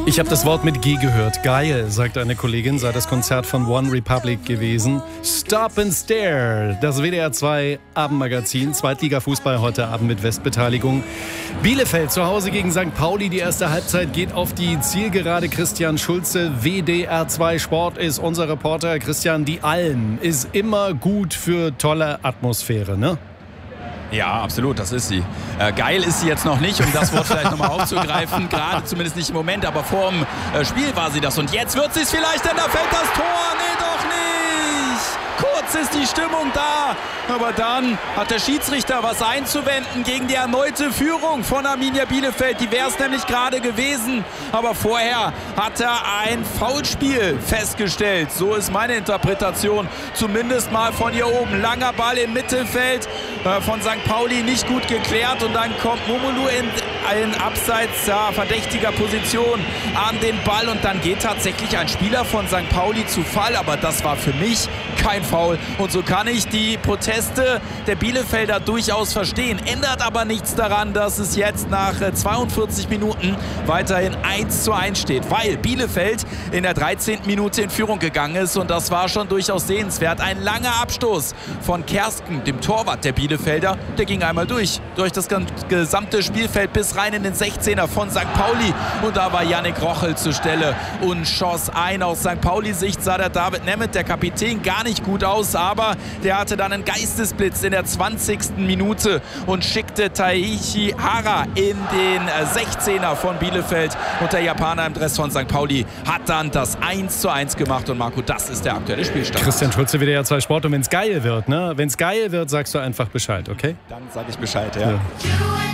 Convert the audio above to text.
Ich habe das Wort mit G gehört. Geil, sagt eine Kollegin, sei das Konzert von One Republic gewesen. Stop and Stare, das WDR 2 Abendmagazin. Zweitliga-Fußball heute Abend mit Westbeteiligung. Bielefeld zu Hause gegen St. Pauli. Die erste Halbzeit geht auf die Zielgerade. Christian Schulze, WDR 2 Sport ist unser Reporter. Christian, die Alm ist immer gut für tolle Atmosphäre, ne? Ja, absolut, das ist sie. Geil ist sie jetzt noch nicht, um das Wort vielleicht nochmal aufzugreifen. Gerade zumindest nicht im Moment, aber vor dem Spiel war sie das. Und jetzt wird sie es vielleicht, denn da fällt das Tor. Nee, doch nicht. Kurz ist die Stimmung da. Aber dann hat der Schiedsrichter was einzuwenden gegen die erneute Führung von Arminia Bielefeld. Die wäre es nämlich gerade gewesen. Aber vorher hat er ein Foulspiel festgestellt. So ist meine Interpretation. Zumindest mal von hier oben. Langer Ball im Mittelfeld von St. Pauli, nicht gut geklärt. Und dann kommt Momolu in abseits verdächtiger Position an den Ball. Und dann geht tatsächlich ein Spieler von St. Pauli zu Fall. Aber das war für mich kein Foul. Und so kann ich die Proteste der Bielefelder durchaus verstehen. Ändert aber nichts daran, dass es jetzt nach 42 Minuten weiterhin 1:1 steht. Weil Bielefeld in der 13. Minute in Führung gegangen ist. Und das war schon durchaus sehenswert. Ein langer Abstoß von Kersken, dem Torwart der Bielefelder. Der ging einmal durch das gesamte Spielfeld bis rein in den 16er von St. Pauli. Und da war Yannick Rochel zur Stelle und schoss ein. Aus St. Pauli-Sicht sah der David Nemeth, der Kapitän, gar nicht gut aus. Aber der hatte dann einen Geistesblitz in der 20. Minute und schickte Taichi Hara in den 16er von Bielefeld. Und der Japaner im Dress von St. Pauli hat dann das 1:1 gemacht. Und Marco, das ist der aktuelle Spielstand. Christian Schulze, WDR 2 Sport. Und wenn es geil wird, ne? Wenn es geil wird, sagst du einfach Bescheid, okay? Dann sage ich Bescheid, ja.